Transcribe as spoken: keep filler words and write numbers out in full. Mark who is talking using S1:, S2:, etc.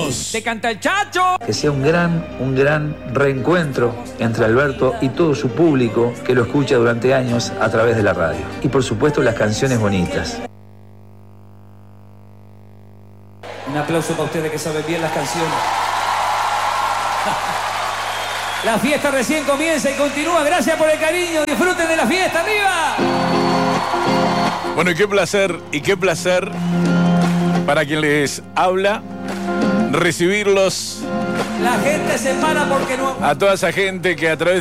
S1: Saludos.
S2: Te canta el Chacho.
S3: Que sea un gran, un gran reencuentro entre Alberto y todo su público que lo escucha durante años a través de la radio. Y por supuesto las canciones bonitas.
S2: Un aplauso para ustedes que saben bien las canciones. La fiesta recién comienza y continúa. Gracias por el cariño. Disfruten de la fiesta. ¡Arriba!
S1: Bueno, y qué placer, y qué placer para quien les habla recibirlos.
S2: La gente se para porque no...
S1: A toda esa gente que a través